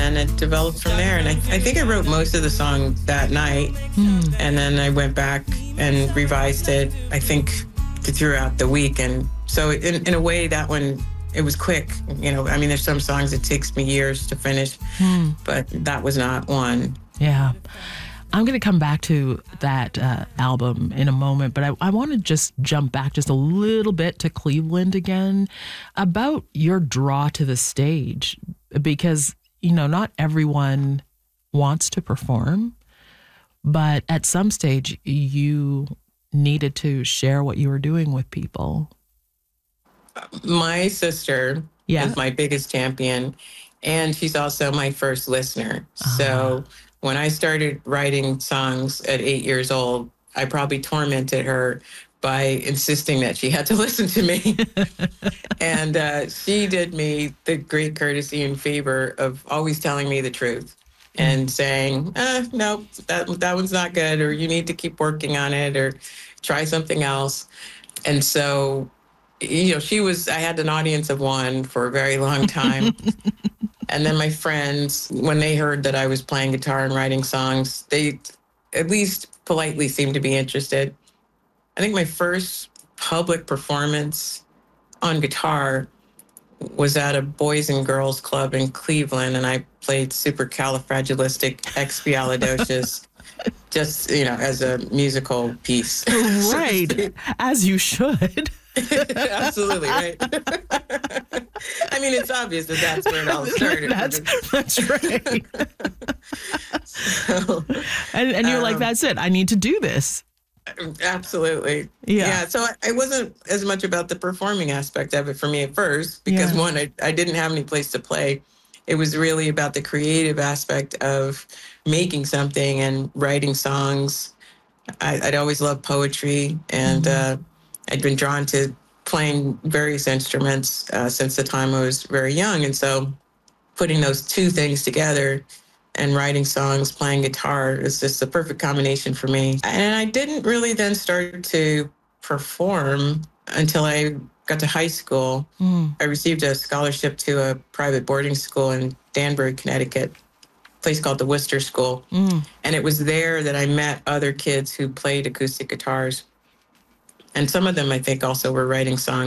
then it developed from there. And I think I wrote most of the song that night. And then I went back and revised it, I think, throughout the week. And so in a way, that one, it was quick. You know, I mean, there's some songs it takes me years to finish, but that was not one. Yeah. I'm going to come back to that album in a moment, but I want to just jump back just a little bit to Cleveland again about your draw to the stage, because, you know, not everyone wants to perform, but at some stage you needed to share what you were doing with people. My sister is my biggest champion, and she's also my first listener. So when I started writing songs at 8 years old, I probably tormented her by insisting that she had to listen to me. And she did me the great courtesy and favor of always telling me the truth and saying, no, that one's not good, or you need to keep working on it, or try something else. And so, you know, I had an audience of one for a very long time. And then my friends, when they heard that I was playing guitar and writing songs, they at least politely seemed to be interested. I think my first public performance on guitar was at a Boys and Girls Club in Cleveland, and I played Supercalifragilisticexpialidocious just, you know, as a musical piece. Right, as you should. Absolutely, right. I mean, it's obvious that that's where it all started. That's right. So, and you're like, that's it. I need to do this. Absolutely. Yeah. So it wasn't as much about the performing aspect of it for me at first, because one, I didn't have any place to play. It was really about the creative aspect of making something and writing songs. I'd always loved poetry, and I'd been drawn to playing various instruments since the time I was very young. And so putting those two things together and writing songs, playing guitar, is just the perfect combination for me. And I didn't really then start to perform until I got to high school. I received a scholarship to a private boarding school in Danbury, Connecticut, a place called the Worcester School. And it was there that I met other kids who played acoustic guitars. And some of them, I think, also were writing songs.